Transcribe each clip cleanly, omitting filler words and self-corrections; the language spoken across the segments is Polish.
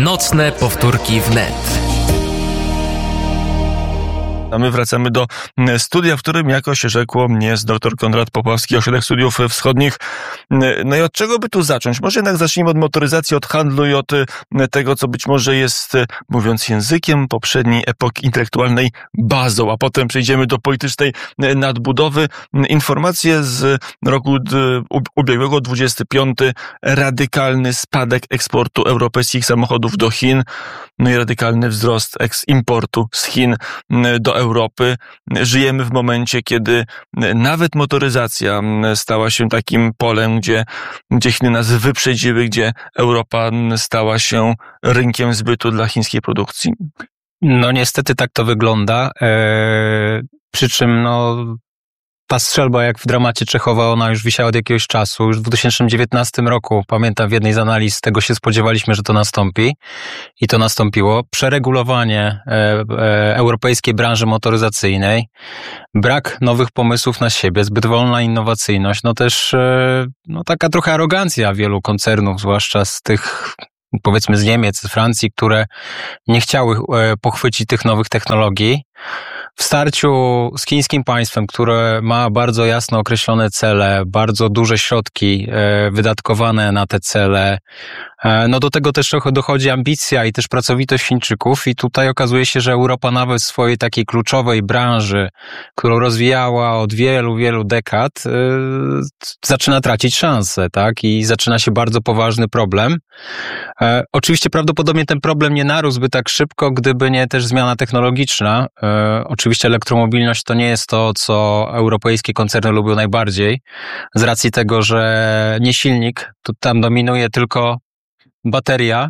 Nocne powtórki wnet. A my wracamy do studia, w którym, jako się rzekło, jest dr Konrad Popławski, Ośrodek Studiów Wschodnich. No i od czego by tu zacząć? Może jednak zacznijmy od motoryzacji, od handlu i od tego, co być może jest, mówiąc językiem poprzedniej epoki intelektualnej, bazą, a potem przejdziemy do politycznej nadbudowy. Informacje z roku ubiegłego, 25. Radykalny spadek eksportu europejskich samochodów do Chin, no i radykalny wzrost importu z Chin do Europy. Żyjemy w momencie, kiedy nawet motoryzacja stała się takim polem, gdzie Chiny nas wyprzedziły, gdzie Europa stała się rynkiem zbytu dla chińskiej produkcji. No niestety tak to wygląda. Przy czym ta strzelba, jak w dramacie Czechowa, ona już wisiała od jakiegoś czasu. Już w 2019 roku, pamiętam, w jednej z analiz tego się spodziewaliśmy, że to nastąpi. I to nastąpiło. Przeregulowanie europejskiej branży motoryzacyjnej, brak nowych pomysłów na siebie, zbyt wolna innowacyjność, też taka trochę arogancja wielu koncernów, zwłaszcza z tych, powiedzmy, z Niemiec, z Francji, które nie chciały pochwycić tych nowych technologii. W starciu z chińskim państwem, które ma bardzo jasno określone cele, bardzo duże środki wydatkowane na te cele, do tego też trochę dochodzi ambicja i też pracowitość Chińczyków i tutaj okazuje się, że Europa nawet w swojej takiej kluczowej branży, którą rozwijała od wielu, wielu dekad, zaczyna tracić szansę, tak? I zaczyna się bardzo poważny problem. Oczywiście prawdopodobnie ten problem nie narósłby tak szybko, gdyby nie też zmiana technologiczna. Oczywiście elektromobilność to nie jest to, co europejskie koncerny lubią najbardziej, z racji tego, że nie silnik, to tam dominuje tylko bateria.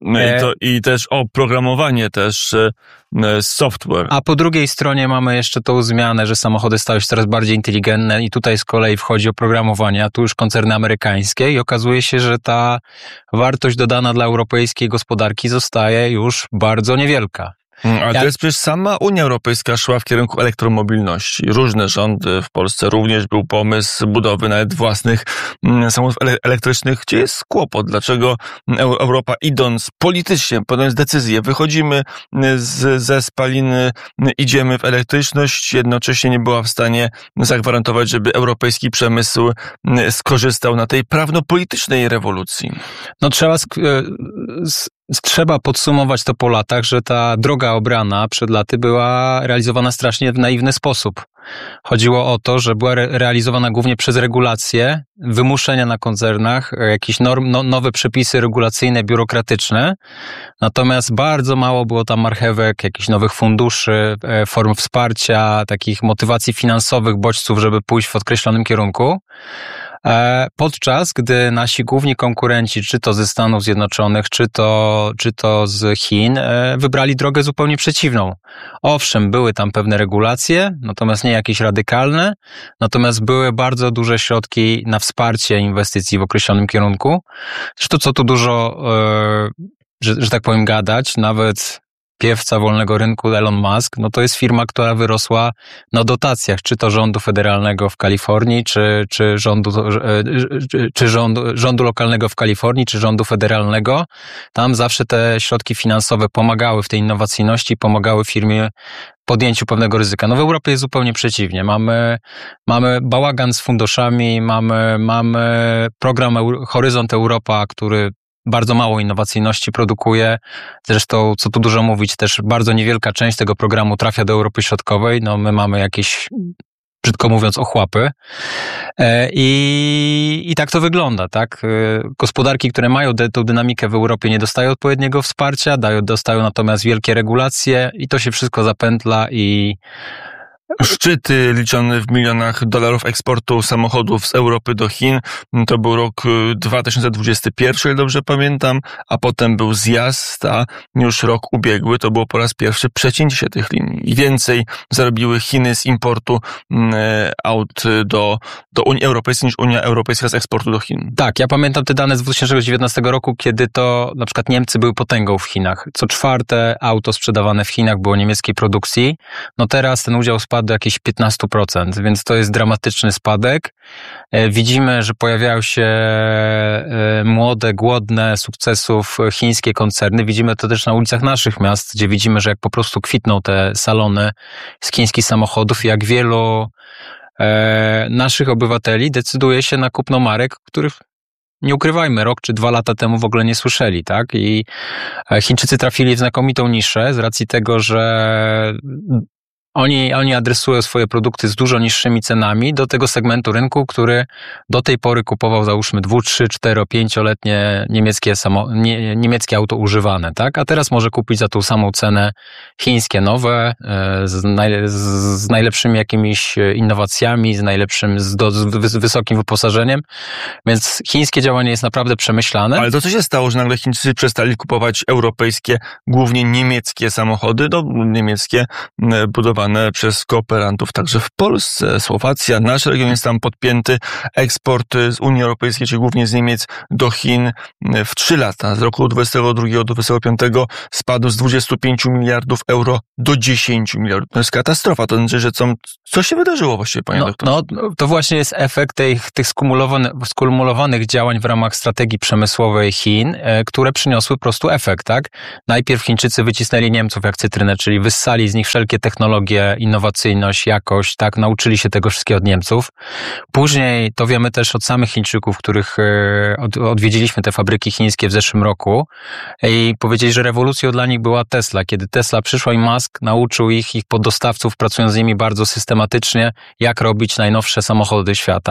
I też oprogramowanie, też software. A po drugiej stronie mamy jeszcze tą zmianę, że samochody stały się coraz bardziej inteligentne i tutaj z kolei wchodzi oprogramowanie, a tu już koncerny amerykańskie i okazuje się, że ta wartość dodana dla europejskiej gospodarki zostaje już bardzo niewielka. Ale to jest przecież sama Unia Europejska szła w kierunku elektromobilności. Różne rządy w Polsce, również był pomysł budowy nawet własnych samochodów elektrycznych. Gdzie jest kłopot? Dlaczego Europa, idąc politycznie, podjąc decyzję, wychodzimy ze spaliny, idziemy w elektryczność, jednocześnie nie była w stanie zagwarantować, żeby europejski przemysł skorzystał na tej prawno-politycznej rewolucji? Trzeba podsumować to po latach, że ta droga obrana przed laty była realizowana strasznie w naiwny sposób. Chodziło o to, że była realizowana głównie przez regulacje, wymuszenia na koncernach, jakieś nowe przepisy regulacyjne, biurokratyczne. Natomiast bardzo mało było tam marchewek, jakichś nowych funduszy, form wsparcia, takich motywacji finansowych, bodźców, żeby pójść w określonym kierunku. Podczas gdy nasi główni konkurenci, czy to ze Stanów Zjednoczonych, czy to z Chin, wybrali drogę zupełnie przeciwną. Owszem, były tam pewne regulacje, natomiast nie jakieś radykalne, natomiast były bardzo duże środki na wsparcie inwestycji w określonym kierunku. Zresztą co tu dużo, że tak powiem, gadać, nawet piewca wolnego rynku Elon Musk, to jest firma, która wyrosła na dotacjach, czy to rządu federalnego w Kalifornii, czy rządu lokalnego w Kalifornii, czy rządu federalnego. Tam zawsze te środki finansowe pomagały w tej innowacyjności, pomagały firmie podjęciu pewnego ryzyka. W Europie jest zupełnie przeciwnie. Mamy bałagan z funduszami, mamy program Horyzont Europa, który bardzo mało innowacyjności produkuje. Zresztą, co tu dużo mówić, też bardzo niewielka część tego programu trafia do Europy Środkowej. My mamy jakieś, brzydko mówiąc, ochłapy. I tak to wygląda, tak? Gospodarki, które mają tą dynamikę w Europie, nie dostają odpowiedniego wsparcia, dostają natomiast wielkie regulacje i to się wszystko zapętla i szczyty liczone w milionach dolarów eksportu samochodów z Europy do Chin. To był rok 2021, dobrze pamiętam, a potem był zjazd, a już rok ubiegły to było po raz pierwszy przecięcie się tych linii. I więcej zarobiły Chiny z importu aut do Unii Europejskiej niż Unia Europejska z eksportu do Chin. Tak, ja pamiętam te dane z 2019 roku, kiedy to na przykład Niemcy były potęgą w Chinach. Co czwarte auto sprzedawane w Chinach było niemieckiej produkcji. Teraz ten udział spadł spadł do jakichś 15%, więc to jest dramatyczny spadek. Widzimy, że pojawiają się młode, głodne sukcesów chińskie koncerny. Widzimy to też na ulicach naszych miast, gdzie widzimy, że jak po prostu kwitną te salony z chińskich samochodów, jak wielu naszych obywateli decyduje się na kupno marek, których, nie ukrywajmy, rok czy 2 lata temu w ogóle nie słyszeli, tak? I Chińczycy trafili w znakomitą niszę z racji tego, że oni adresują swoje produkty z dużo niższymi cenami do tego segmentu rynku, który do tej pory kupował, załóżmy 2, 3, 4, 5-letnie niemieckie auto używane, tak? A teraz może kupić za tą samą cenę chińskie nowe, z najlepszymi jakimiś innowacjami, z wysokim wyposażeniem. Więc chińskie działanie jest naprawdę przemyślane. Ale to co się stało, że nagle Chińczycy przestali kupować europejskie, głównie niemieckie samochody, niemieckie budowane przez kooperantów także w Polsce, Słowacja, nasz region jest tam podpięty, eksport z Unii Europejskiej, czy głównie z Niemiec do Chin w 3 lata, z roku 22 do 25 spadł z 25 miliardów euro do 10 miliardów. To jest katastrofa, to znaczy, że co się wydarzyło właściwie, panie doktorze? No, to właśnie jest efekt tych skumulowanych działań w ramach strategii przemysłowej Chin, które przyniosły po prostu efekt, tak? Najpierw Chińczycy wycisnęli Niemców jak cytrynę, czyli wyssali z nich wszelkie technologie, innowacyjność, jakość, tak, nauczyli się tego wszystkiego od Niemców. Później, to wiemy też od samych Chińczyków, których odwiedziliśmy te fabryki chińskie w zeszłym roku i powiedzieli, że rewolucją dla nich była Tesla. Kiedy Tesla przyszła i Musk nauczył ich poddostawców, pracując z nimi bardzo systematycznie, jak robić najnowsze samochody świata.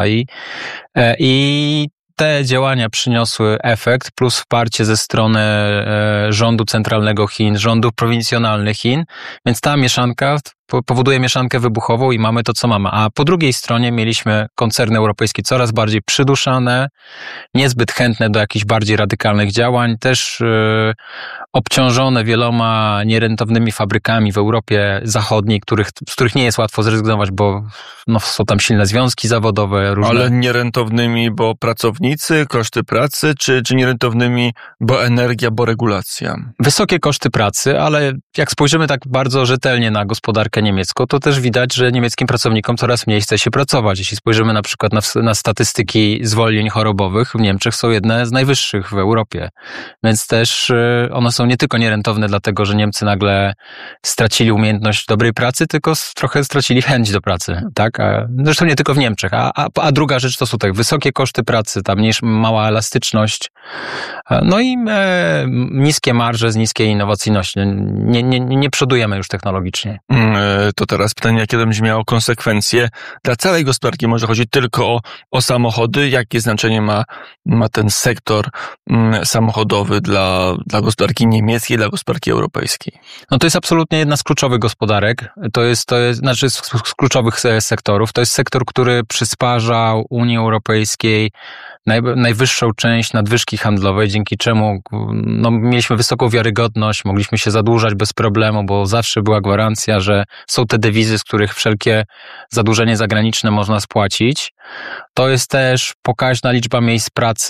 I te działania przyniosły efekt, plus wsparcie ze strony rządu centralnego Chin, rządów prowincjonalnych Chin, więc ta mieszanka powoduje mieszankę wybuchową i mamy to, co mamy. A po drugiej stronie mieliśmy koncerny europejskie coraz bardziej przyduszane, niezbyt chętne do jakichś bardziej radykalnych działań, też obciążone wieloma nierentownymi fabrykami w Europie Zachodniej, z których nie jest łatwo zrezygnować, bo są tam silne związki zawodowe. Różne. Ale nierentownymi, bo pracownicy, koszty pracy, czy nierentownymi, bo energia, bo regulacja? Wysokie koszty pracy, ale jak spojrzymy tak bardzo rzetelnie na gospodarkę niemiecką, to też widać, że niemieckim pracownikom coraz mniej chce się pracować. Jeśli spojrzymy na przykład na statystyki zwolnień chorobowych, w Niemczech są jedne z najwyższych w Europie. Więc też one są nie tylko nierentowne dlatego, że Niemcy nagle stracili umiejętność dobrej pracy, tylko trochę stracili chęć do pracy. Tak? Zresztą nie tylko w Niemczech. A druga rzecz to są tak wysokie koszty pracy, tam mała elastyczność, no i niskie marże z niskiej innowacyjności. Nie przodujemy już technologicznie. To teraz pytanie, jakie to będzie miało konsekwencje dla całej gospodarki? Może chodzi tylko o samochody? Jakie znaczenie ma ten sektor samochodowy dla gospodarki niemieckiej, dla gospodarki europejskiej? No to jest absolutnie jedna z kluczowych gospodarek. To jest znaczy z kluczowych sektorów. To jest sektor, który przysparzał Unii Europejskiej najwyższą część nadwyżki handlowej, dzięki czemu mieliśmy wysoką wiarygodność, mogliśmy się zadłużać bez problemu, bo zawsze była gwarancja, że są te dewizy, z których wszelkie zadłużenie zagraniczne można spłacić. To jest też pokaźna liczba miejsc pracy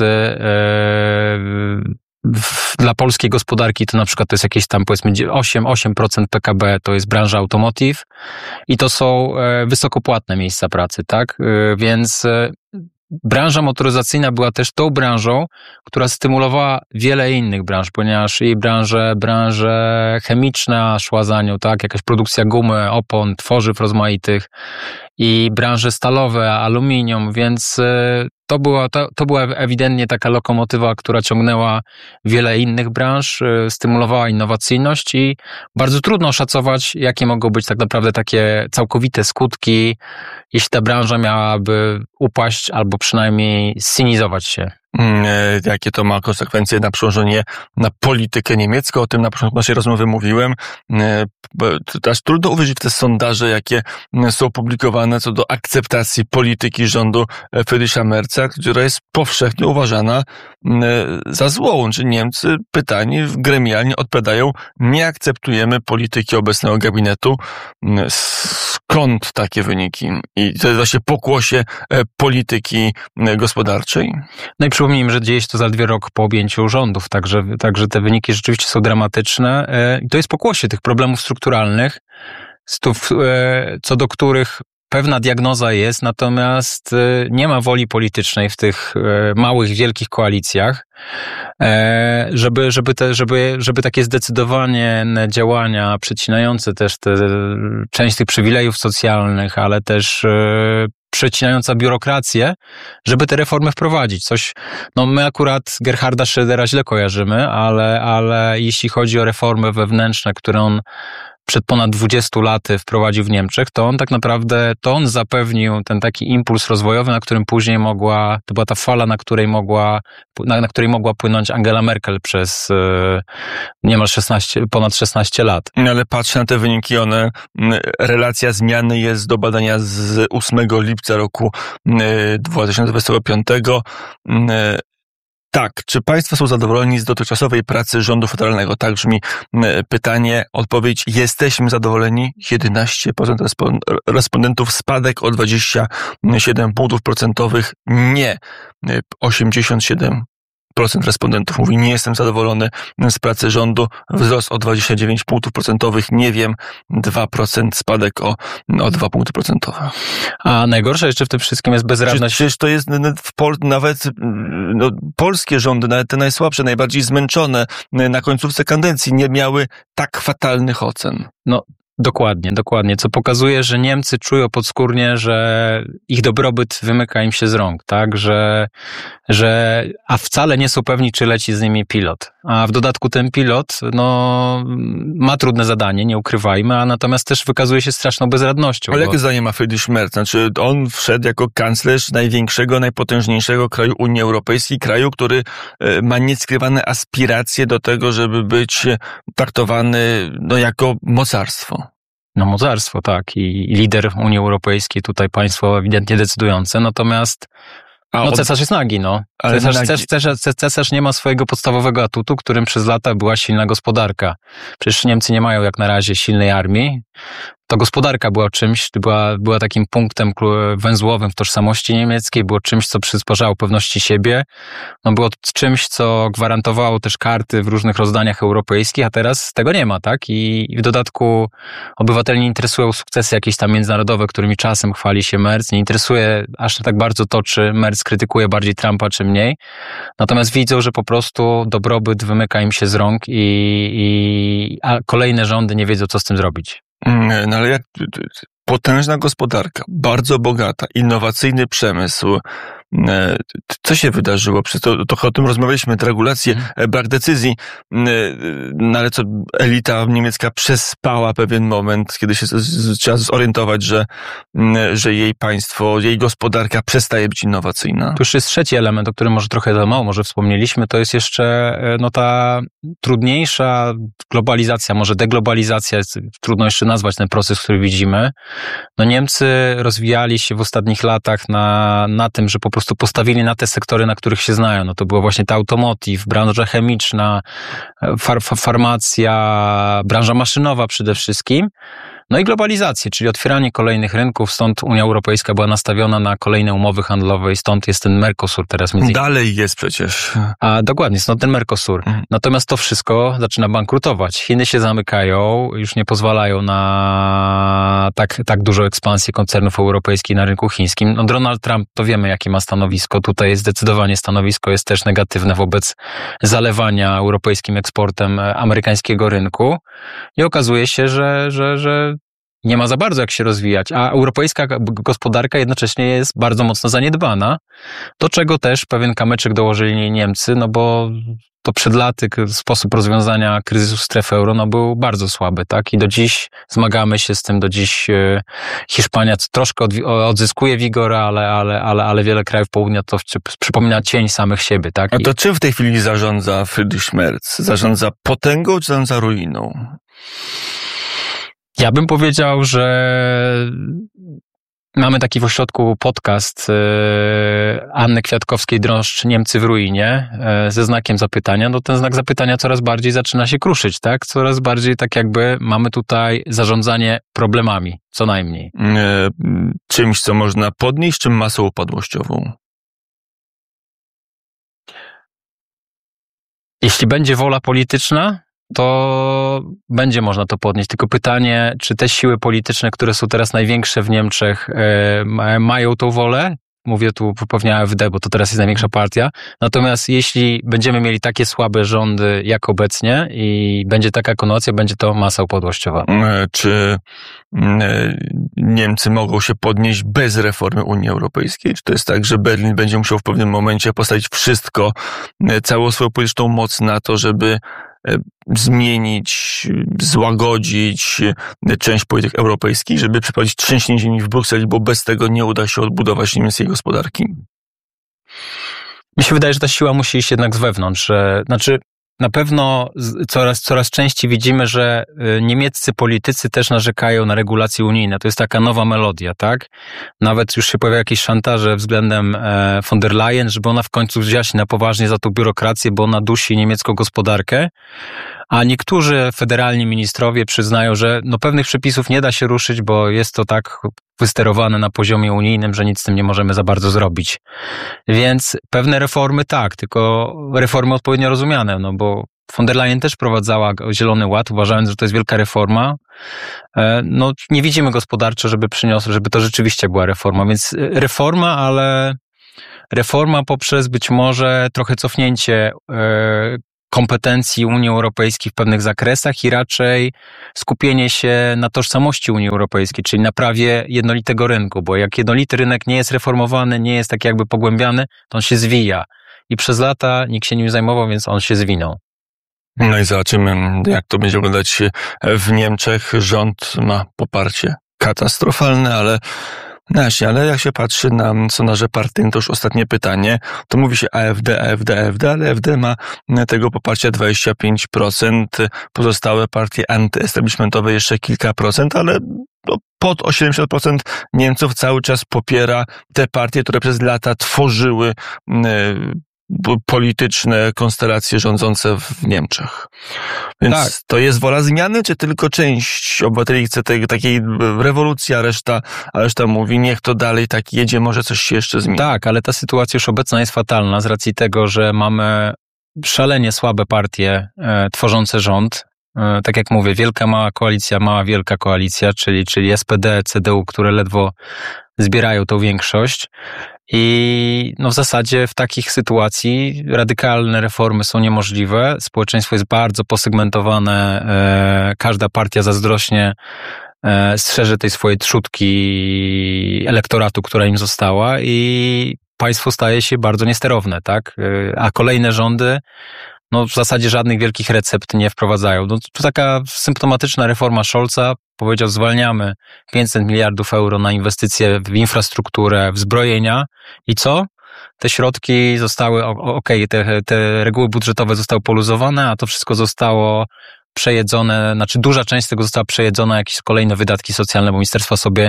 dla polskiej gospodarki, to na przykład to jest jakieś tam powiedzmy 8% PKB, to jest branża automotive i to są wysokopłatne miejsca pracy, tak? Więc branża motoryzacyjna była też tą branżą, która stymulowała wiele innych branż, ponieważ i branże chemiczna szła za nią, tak, jakaś produkcja gumy, opon, tworzyw rozmaitych i branże stalowe, aluminium, więc to była ewidentnie taka lokomotywa, która ciągnęła wiele innych branż, stymulowała innowacyjność i bardzo trudno oszacować, jakie mogą być tak naprawdę takie całkowite skutki, jeśli ta branża miałaby upaść albo przynajmniej ssinizować się. Jakie to ma konsekwencje na przełożenie na politykę niemiecką. O tym na początku naszej rozmowy mówiłem. Aż trudno uwierzyć w te sondaże, jakie są publikowane co do akceptacji polityki rządu Friedricha Merza, która jest powszechnie uważana za złą. Czy Niemcy pytani gremialnie odpowiadają, nie akceptujemy polityki obecnego gabinetu. Skąd takie wyniki? I to jest właśnie pokłosie polityki gospodarczej? No i przypomnijmy, że dzieje się to zaledwie rok po objęciu rządów, także te wyniki rzeczywiście są dramatyczne i to jest pokłosie tych problemów strukturalnych. co do których pewna diagnoza jest, natomiast nie ma woli politycznej w tych małych, wielkich koalicjach, żeby takie zdecydowanie działania przecinające też część tych przywilejów socjalnych, ale też przecinająca biurokrację, żeby te reformy wprowadzić. My akurat Gerharda Schrödera źle kojarzymy, ale jeśli chodzi o reformy wewnętrzne, które on przed ponad 20 laty wprowadził w Niemczech, to on tak naprawdę, zapewnił ten taki impuls rozwojowy, na którym później to była ta fala, na której mogła płynąć Angela Merkel przez niemal ponad 16 lat. Ale patrzę na te wyniki, relacja zmiany jest do badania z 8 lipca roku 2025. Tak, czy państwo są zadowoleni z dotychczasowej pracy rządu federalnego? Tak brzmi pytanie. Odpowiedź: jesteśmy zadowoleni. 11% respondentów, spadek o 27 punktów procentowych. Nie. 87% respondentów mówi: nie jestem zadowolony z pracy rządu. Wzrost o 29 punktów procentowych. Nie wiem. 2% spadek o 2 punkty procentowe. A najgorsze jeszcze w tym wszystkim jest bezradność. Przecież to jest nawet polskie rządy, nawet te najsłabsze, najbardziej zmęczone na końcówce kadencji nie miały tak fatalnych ocen. Dokładnie, co pokazuje, że Niemcy czują podskórnie, że ich dobrobyt wymyka im się z rąk, tak, a wcale nie są pewni, czy leci z nimi pilot. A w dodatku ten pilot, ma trudne zadanie, nie ukrywajmy, a natomiast też wykazuje się straszną bezradnością. Ale jakie zdanie ma Friedrich Merz? Znaczy, on wszedł jako kanclerz największego, najpotężniejszego kraju Unii Europejskiej, kraju, który ma nieskrywane aspiracje do tego, żeby być traktowany jako mocarstwo. Mocarstwo, tak. I lider Unii Europejskiej, tutaj państwo ewidentnie decydujące, natomiast cesarz jest nagi, Ale cesarz nie ma swojego podstawowego atutu, którym przez lata była silna gospodarka. Przecież Niemcy nie mają jak na razie silnej armii. To gospodarka była czymś, była takim punktem węzłowym w tożsamości niemieckiej, było czymś, co przysparzało pewności siebie, było czymś, co gwarantowało też karty w różnych rozdaniach europejskich, a teraz tego nie ma, tak? I w dodatku obywateli nie interesują sukcesy jakieś tam międzynarodowe, którymi czasem chwali się Merz, nie interesuje aż tak bardzo to, czy Merz krytykuje bardziej Trumpa, czy mniej, natomiast widzą, że po prostu dobrobyt wymyka im się z rąk a kolejne rządy nie wiedzą, co z tym zrobić. Ale jak potężna gospodarka, bardzo bogata, innowacyjny przemysł. Co się wydarzyło? Trochę o tym rozmawialiśmy, te regulacje, brak decyzji, ale co, elita niemiecka przespała pewien moment, kiedy się trzeba zorientować, że jej państwo, jej gospodarka przestaje być innowacyjna. Tu już jest trzeci element, o którym trochę za mało wspomnieliśmy, to jest jeszcze ta trudniejsza globalizacja, może deglobalizacja, trudno jeszcze nazwać ten proces, który widzimy. Niemcy rozwijali się w ostatnich latach na tym, że po prostu postawili na te sektory, na których się znają. To było właśnie ta automotive, branża chemiczna, farmacja, branża maszynowa przede wszystkim. I globalizację, czyli otwieranie kolejnych rynków, stąd Unia Europejska była nastawiona na kolejne umowy handlowe i stąd jest ten Mercosur teraz. Dalej jest przecież. A dokładnie, stąd ten Mercosur. Natomiast to wszystko zaczyna bankrutować. Chiny się zamykają, już nie pozwalają na tak dużą ekspansję koncernów europejskich na rynku chińskim. Donald Trump, to wiemy, jakie ma stanowisko. Tutaj zdecydowanie stanowisko jest też negatywne wobec zalewania europejskim eksportem amerykańskiego rynku. I okazuje się, że nie ma za bardzo jak się rozwijać, a europejska gospodarka jednocześnie jest bardzo mocno zaniedbana, do czego też pewien kamyczek dołożyli Niemcy, bo to przed laty sposób rozwiązania kryzysu strefy euro był bardzo słaby, tak? I do dziś zmagamy się z tym, do dziś Hiszpania troszkę odzyskuje wigor, ale wiele krajów południa to przypomina cień samych siebie, tak? A to czym w tej chwili zarządza Friedrich Merz? Zarządza potęgą czy zarządza ruiną? Ja bym powiedział, że mamy taki w ośrodku podcast Anny Kwiatkowskiej-Drążcz „Niemcy w ruinie” ze znakiem zapytania. Ten znak zapytania coraz bardziej zaczyna się kruszyć, tak? Coraz bardziej tak jakby mamy tutaj zarządzanie problemami, co najmniej. Czymś, co można podnieść, czy masą upadłościową? Jeśli będzie wola polityczna, to będzie można to podnieść. Tylko pytanie, czy te siły polityczne, które są teraz największe w Niemczech, mają tą wolę? Mówię tu pewnie AfD, bo to teraz jest największa partia. Natomiast jeśli będziemy mieli takie słabe rządy jak obecnie i będzie taka kontynuacja, będzie to masa upadłościowa. Czy Niemcy mogą się podnieść bez reformy Unii Europejskiej? Czy to jest tak, że Berlin będzie musiał w pewnym momencie postawić wszystko, całą swoją polityczną moc na to, żeby zmienić, złagodzić część polityk europejskich, żeby przeprowadzić trzęsienie ziemi w Brukseli, bo bez tego nie uda się odbudować niemieckiej gospodarki? Mi się wydaje, że ta siła musi iść jednak z wewnątrz. Znaczy, na pewno coraz częściej widzimy, że niemieccy politycy też narzekają na regulacje unijne. To jest taka nowa melodia, tak? Nawet już się pojawia jakieś szantaże względem von der Leyen, żeby ona w końcu wzięła się na poważnie za tą biurokrację, bo ona dusi niemiecką gospodarkę. A niektórzy federalni ministrowie przyznają, że pewnych przepisów nie da się ruszyć, bo jest to tak wysterowane na poziomie unijnym, że nic z tym nie możemy za bardzo zrobić. Więc pewne reformy tak, tylko reformy odpowiednio rozumiane, bo von der Leyen też wprowadzała Zielony Ład, uważając, że to jest wielka reforma. Nie widzimy gospodarczo, żeby to rzeczywiście była reforma, więc reforma, ale reforma poprzez być może trochę cofnięcie kompetencji Unii Europejskiej w pewnych zakresach i raczej skupienie się na tożsamości Unii Europejskiej, czyli na prawie jednolitego rynku, bo jak jednolity rynek nie jest reformowany, nie jest tak jakby pogłębiany, to on się zwija. I przez lata nikt się nim zajmował, więc on się zwinął. No i zobaczymy, jak to będzie wyglądać w Niemczech. Rząd ma poparcie katastrofalne, ale jak się patrzy na sondaże partyjne, to już ostatnie pytanie, to mówi się AfD, ale AfD ma tego poparcia 25%, pozostałe partie antyestablishmentowe jeszcze kilka procent, ale pod 80% Niemców cały czas popiera te partie, które przez lata tworzyły polityczne konstelacje rządzące w Niemczech. Więc tak. To jest wola zmiany, czy tylko część obywateli chce takiej rewolucji, a reszta mówi, niech to dalej tak jedzie, może coś się jeszcze zmieni. Tak, ale ta sytuacja już obecna jest fatalna z racji tego, że mamy szalenie słabe partie tworzące rząd. Tak jak mówię, wielka, mała koalicja, mała, wielka koalicja, czyli SPD, CDU, które ledwo zbierają tą większość. I w zasadzie w takich sytuacji radykalne reformy są niemożliwe. Społeczeństwo jest bardzo posegmentowane. Każda partia zazdrośnie strzeże tej swojej trzutki elektoratu, która im została i państwo staje się bardzo niesterowne, tak? A kolejne rządy w zasadzie żadnych wielkich recept nie wprowadzają. To taka symptomatyczna reforma Scholza. Powiedział, zwalniamy 500 miliardów euro na inwestycje w infrastrukturę, w zbrojenia. I co? Te środki zostały, te reguły budżetowe zostały poluzowane, a to wszystko zostało przejedzone, duża część z tego została przejedzona na jakieś kolejne wydatki socjalne, bo ministerstwa sobie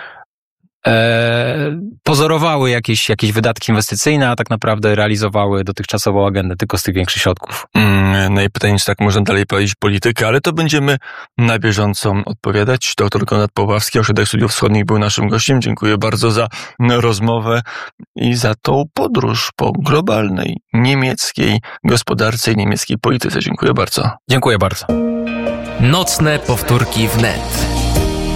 pozorowały jakieś wydatki inwestycyjne, a tak naprawdę realizowały dotychczasową agendę tylko z tych większych środków. No i pytanie, czy tak można dalej prowadzić politykę, ale to będziemy na bieżąco odpowiadać. Dr Konrad Popławski, Ośrodek Studiów Wschodnich, był naszym gościem. Dziękuję bardzo za rozmowę i za tą podróż po globalnej niemieckiej gospodarce i niemieckiej polityce. Dziękuję bardzo. Dziękuję bardzo. Nocne powtórki wnet.